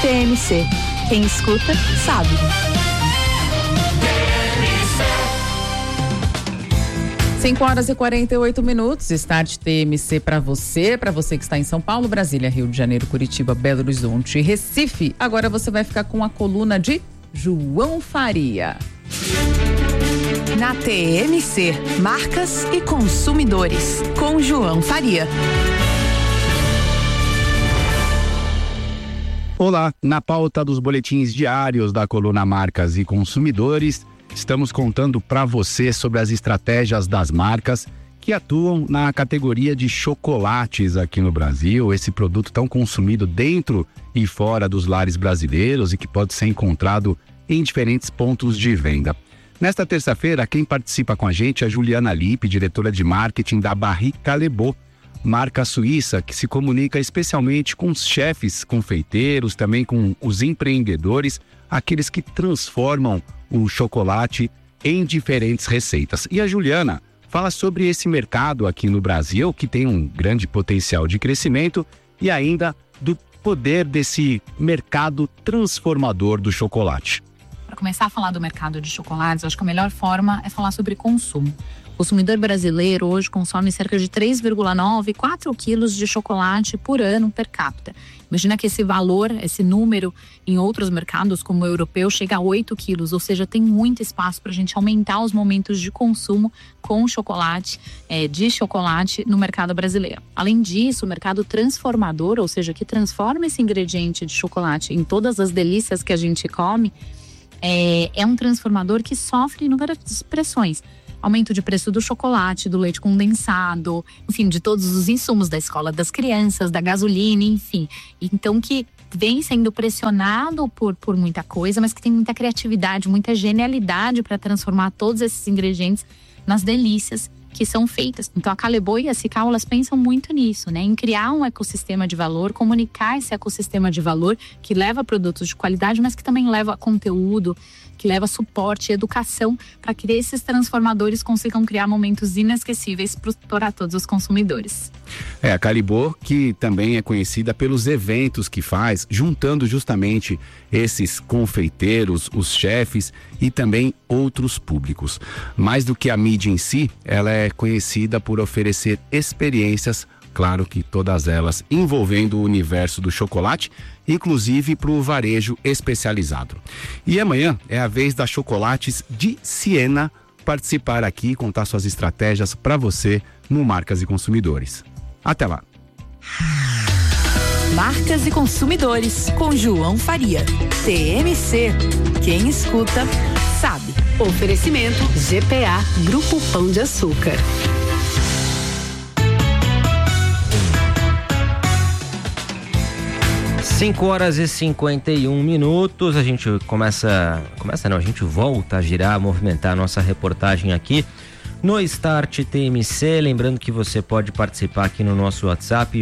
TMC. Quem escuta, sabe. TMC. 5h48, Start TMC para você que está em São Paulo, Brasília, Rio de Janeiro, Curitiba, Belo Horizonte e Recife. Agora você vai ficar com a coluna de João Faria. Na TMC, marcas e consumidores, com João Faria. Olá, na pauta dos boletins diários da coluna Marcas e Consumidores, estamos contando para você sobre as estratégias das marcas que atuam na categoria de chocolates aqui no Brasil, esse produto tão consumido dentro e fora dos lares brasileiros e que pode ser encontrado em diferentes pontos de venda. Nesta terça-feira, quem participa com a gente é a Juliana Lippe, diretora de marketing da Barry Callebaut, marca suíça que se comunica especialmente com os chefes confeiteiros, também com os empreendedores, aqueles que transformam o chocolate em diferentes receitas. E a Juliana fala sobre esse mercado aqui no Brasil, que tem um grande potencial de crescimento, e ainda do poder desse mercado transformador do chocolate. Para começar a falar do mercado de chocolates, eu acho que a melhor forma é falar sobre consumo. O consumidor brasileiro hoje consome cerca de 3,9, 4 quilos de chocolate por ano per capita. Imagina que esse valor, esse número em outros mercados como o europeu chega a 8 quilos, ou seja, tem muito espaço para a gente aumentar os momentos de consumo com chocolate, de chocolate no mercado brasileiro. Além disso, o mercado transformador, ou seja, que transforma esse ingrediente de chocolate em todas as delícias que a gente come, é um transformador que sofre inúmeras pressões. Aumento de preço do chocolate, do leite condensado, enfim, de todos os insumos da escola das crianças, da gasolina, enfim. Então que vem sendo pressionado por muita coisa, mas que tem muita criatividade, muita genialidade para transformar todos esses ingredientes nas delícias que são feitas. Então a Callebaut e a Cical, elas pensam muito nisso, né? Em criar um ecossistema de valor, comunicar esse ecossistema de valor que leva produtos de qualidade, mas que também leva conteúdo, que leva suporte e educação para que esses transformadores consigam criar momentos inesquecíveis para todos os consumidores. A Callebaut, que também é conhecida pelos eventos que faz, juntando justamente esses confeiteiros, os chefes e também outros públicos. Mais do que a mídia em si, ela é conhecida por oferecer experiências, claro que todas elas envolvendo o universo do chocolate, inclusive para o varejo especializado. E amanhã é a vez da Chocolates de Siena participar aqui e contar suas estratégias para você no Marcas e Consumidores. Até lá! Marcas e Consumidores, com João Faria. TMC. Quem escuta, sabe. Oferecimento GPA, Grupo Pão de Açúcar. 5h51, a gente a gente volta a girar, a movimentar a nossa reportagem aqui no Start TMC, lembrando que você pode participar aqui no nosso WhatsApp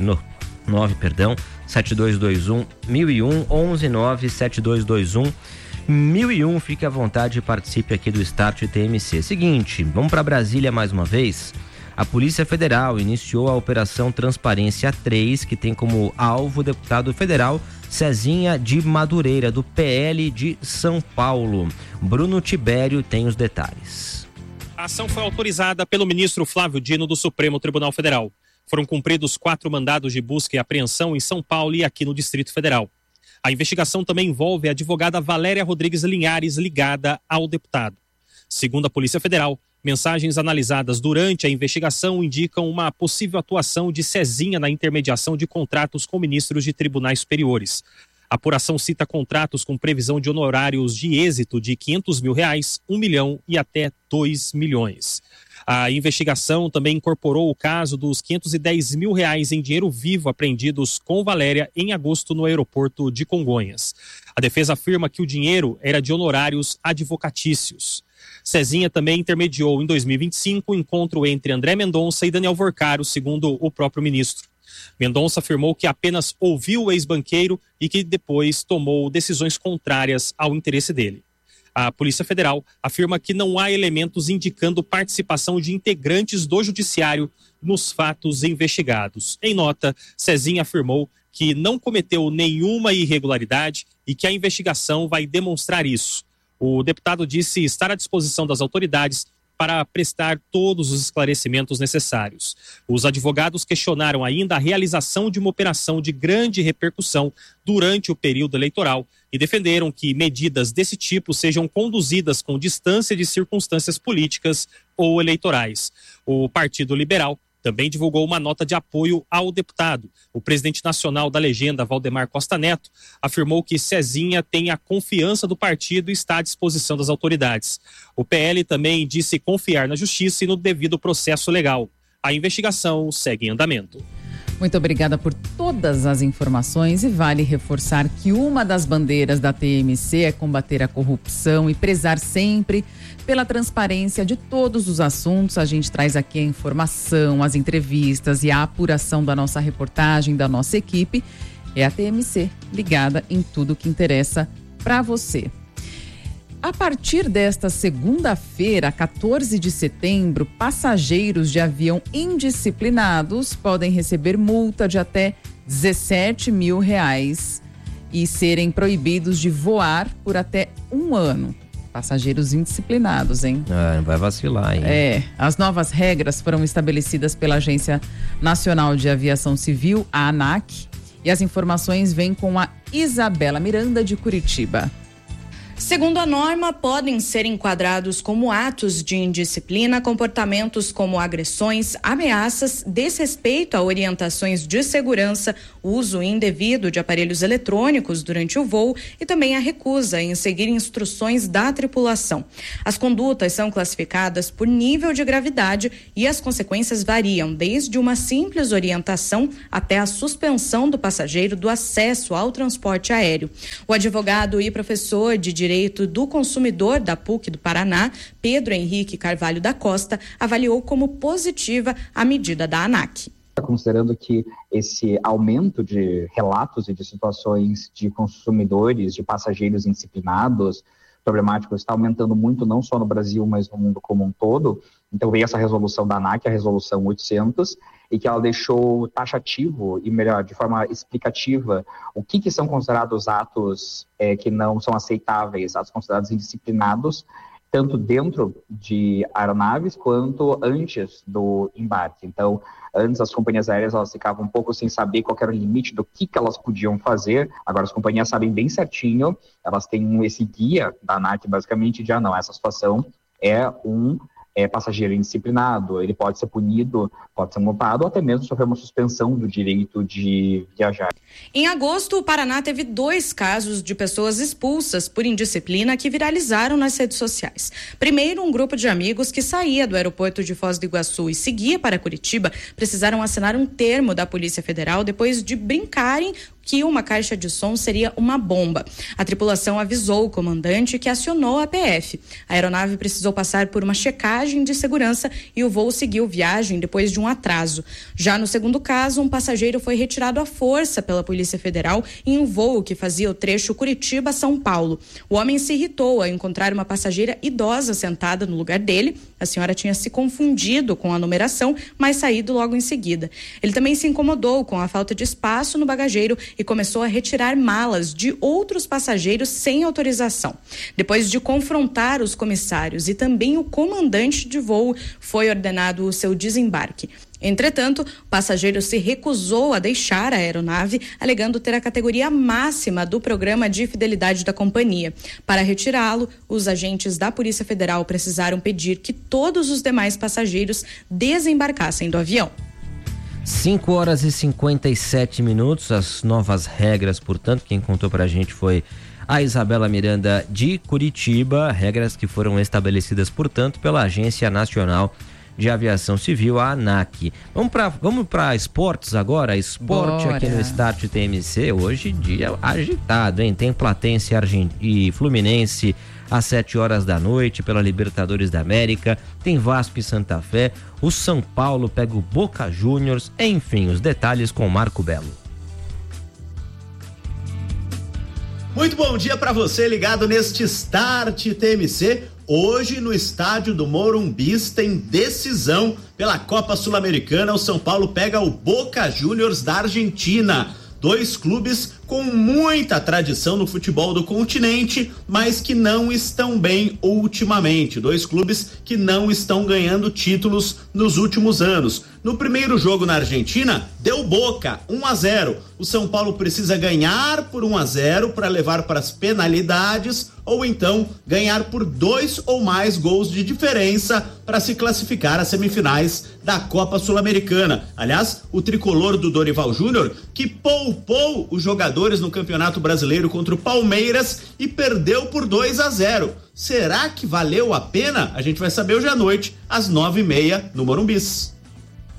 11972211001, fique à vontade e participe aqui do Start TMC. Seguinte, vamos para Brasília mais uma vez. A Polícia Federal iniciou a Operação Transparência 3, que tem como alvo o deputado federal Cezinha de Madureira, do PL de São Paulo. Bruno Tibério tem os detalhes. A ação foi autorizada pelo ministro Flávio Dino do Supremo Tribunal Federal. Foram cumpridos 4 mandados de busca e apreensão em São Paulo e aqui no Distrito Federal. A investigação também envolve a advogada Valéria Rodrigues Linhares, ligada ao deputado. Segundo a Polícia Federal, mensagens analisadas durante a investigação indicam uma possível atuação de Cezinha na intermediação de contratos com ministros de tribunais superiores. A apuração cita contratos com previsão de honorários de êxito de R$500 mil, R$1 milhão e até R$2 milhões. A investigação também incorporou o caso dos R$510 mil em dinheiro vivo apreendidos com Valéria em agosto no aeroporto de Congonhas. A defesa afirma que o dinheiro era de honorários advocatícios. Cezinha também intermediou em 2025 o encontro entre André Mendonça e Daniel Vorcaro, segundo o próprio ministro. Mendonça afirmou que apenas ouviu o ex-banqueiro e que depois tomou decisões contrárias ao interesse dele. A Polícia Federal afirma que não há elementos indicando participação de integrantes do judiciário nos fatos investigados. Em nota, Cezinha afirmou que não cometeu nenhuma irregularidade e que a investigação vai demonstrar isso. O deputado disse estar à disposição das autoridades para prestar todos os esclarecimentos necessários. Os advogados questionaram ainda a realização de uma operação de grande repercussão durante o período eleitoral e defenderam que medidas desse tipo sejam conduzidas com distância de circunstâncias políticas ou eleitorais. O Partido Liberal também divulgou uma nota de apoio ao deputado. O presidente nacional da legenda, Valdemar Costa Neto, afirmou que Cezinha tem a confiança do partido e está à disposição das autoridades. O PL também disse confiar na justiça e no devido processo legal. A investigação segue em andamento. Muito obrigada por todas as informações e vale reforçar que uma das bandeiras da TMC é combater a corrupção e prezar sempre pela transparência de todos os assuntos. A gente traz aqui a informação, as entrevistas e a apuração da nossa reportagem, da nossa equipe. É a TMC, ligada em tudo que interessa para você. A partir desta segunda-feira, 14 de setembro, passageiros de avião indisciplinados podem receber multa de até R$17 mil e serem proibidos de voar por até 1 ano. Passageiros indisciplinados, hein? Não vai vacilar, hein? As novas regras foram estabelecidas pela Agência Nacional de Aviação Civil, a ANAC, e as informações vêm com a Isabela Miranda, de Curitiba. Segundo a norma, podem ser enquadrados como atos de indisciplina comportamentos como agressões, ameaças, desrespeito a orientações de segurança, uso indevido de aparelhos eletrônicos durante o voo e também a recusa em seguir instruções da tripulação. As condutas são classificadas por nível de gravidade e as consequências variam desde uma simples orientação até a suspensão do passageiro do acesso ao transporte aéreo. O advogado e professor de Direito do Consumidor da PUC do Paraná, Pedro Henrique Carvalho da Costa, avaliou como positiva a medida da ANAC. Considerando que esse aumento de relatos e de situações de consumidores, de passageiros indisciplinados, problemáticos, está aumentando muito não só no Brasil, mas no mundo como um todo. Então veio essa resolução da ANAC, a resolução 800, e que ela deixou taxativo e melhor, de forma explicativa, o que são considerados atos que não são aceitáveis, atos considerados indisciplinados, tanto dentro de aeronaves quanto antes do embarque. Então, antes as companhias aéreas elas ficavam um pouco sem saber qual era o limite do que elas podiam fazer. Agora as companhias sabem bem certinho, elas têm esse guia da ANAC basicamente de, não, essa situação é um passageiro indisciplinado, ele pode ser punido, pode ser multado ou até mesmo sofrer uma suspensão do direito de viajar. Em agosto, o Paraná teve 2 casos de pessoas expulsas por indisciplina que viralizaram nas redes sociais. Primeiro, um grupo de amigos que saía do aeroporto de Foz do Iguaçu e seguia para Curitiba precisaram assinar um termo da Polícia Federal depois de brincarem que uma caixa de som seria uma bomba. A tripulação avisou o comandante, que acionou a PF. A aeronave precisou passar por uma checagem de segurança e o voo seguiu viagem depois de um atraso. Já no segundo caso, um passageiro foi retirado à força pela Polícia Federal em um voo que fazia o trecho Curitiba-São Paulo. O homem se irritou ao encontrar uma passageira idosa sentada no lugar dele. A senhora tinha se confundido com a numeração, mas saído logo em seguida. Ele também se incomodou com a falta de espaço no bagageiro e começou a retirar malas de outros passageiros sem autorização. Depois de confrontar os comissários e também o comandante de voo, foi ordenado o seu desembarque. Entretanto, o passageiro se recusou a deixar a aeronave, alegando ter a categoria máxima do programa de fidelidade da companhia. Para retirá-lo, os agentes da Polícia Federal precisaram pedir que todos os demais passageiros desembarcassem do avião. 5h57, as novas regras, portanto, quem contou pra gente foi a Isabela Miranda de Curitiba, regras que foram estabelecidas, portanto, pela Agência Nacional de Aviação Civil, a ANAC. Vamos para esportes agora, esporte. Bora. Aqui no Start TMC, hoje dia agitado, hein? Tem Platense e Fluminense às 7h da noite pela Libertadores da América, tem Vasco e Santa Fé, o São Paulo pega o Boca Juniors, enfim, os detalhes com Marco Belo. Muito bom dia para você ligado neste Start TMC. Hoje no estádio do Morumbis tem decisão pela Copa Sul-Americana. O São Paulo pega o Boca Juniors da Argentina. Dois clubes com muita tradição no futebol do continente, mas que não estão bem ultimamente. Dois clubes que não estão ganhando títulos nos últimos anos. No primeiro jogo na Argentina, deu Boca, 1-0. O São Paulo precisa ganhar por 1-0 para levar para as penalidades, ou então ganhar por 2 ou mais gols de diferença para se classificar às semifinais da Copa Sul-Americana. Aliás, o tricolor do Dorival Júnior, que poupou os jogadores no Campeonato Brasileiro contra o Palmeiras e perdeu por 2-0. Será que valeu a pena? A gente vai saber hoje à noite, às 9h30, no Morumbis.